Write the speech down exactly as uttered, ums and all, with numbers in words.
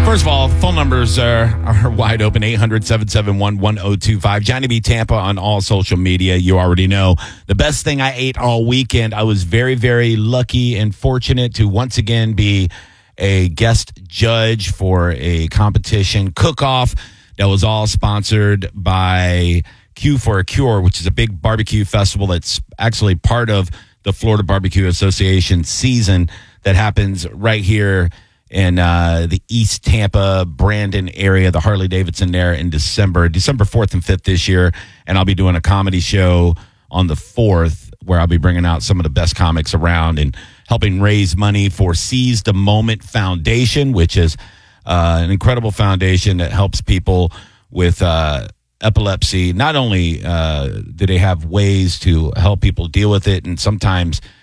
First of all, phone numbers are, are wide open, eight hundred, seven seven one, one oh two five. Johnny B. Tampa on all social media. You already know. The best thing I ate all weekend, I was very, very lucky and fortunate to once again be a guest judge for a competition cook-off that was all sponsored by Q for a Cure, which is a big barbecue festival that's actually part of the Florida Barbecue Association season that happens right here in uh, the East Tampa, Brandon area, the Harley-Davidson there in December, December fourth and fifth this year. And I'll be doing a comedy show on the fourth where I'll be bringing out some of the best comics around and helping raise money for Seize the Moment Foundation, which is uh, an incredible foundation that helps people with uh, epilepsy. Not only uh, do they have ways to help people deal with it, and sometimes